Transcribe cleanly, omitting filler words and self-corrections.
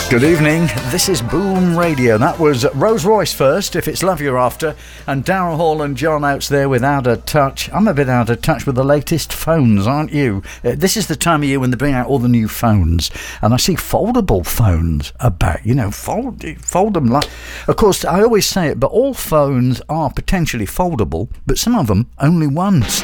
Good evening, this is Boom Radio. That was Rose Royce first, If It's Love You're After, and Daryl Hall and John Oates there with Out of Touch. I'm a bit out of touch with the latest phones, aren't you? This is the time of year when they bring out all the new phones, and I see foldable phones about, fold them like... Of course, I always say it, but all phones are potentially foldable, but some of them only once.